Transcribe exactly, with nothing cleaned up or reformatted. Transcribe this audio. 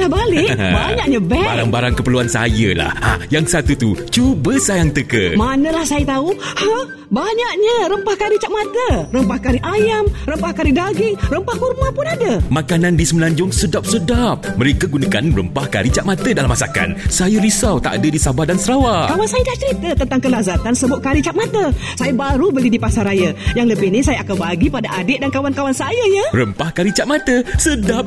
balik? Banyaknya beg. Barang-barang keperluan saya lah. Ha, yang satu tu, cuba sayang teka. Manalah saya tahu. Ha, banyaknya rempah kari Cak Mata. Rempah kari ayam, rempah kari daging, rempah kurma pun ada. Makanan di Semenanjung sedap-sedap. Mereka gunakan rempah kari Cak Mata dalam masakan. Saya risau tak ada di Sabah dan Sarawak. Kawan saya dah cerita tentang kelazatan sebut kari Cak Mata. Saya baru beli di Pasaraya. Yang lebih ni saya akan bagi pada adik dan kawan-kawan saya ya. Rempah kari Cak Mata, sedap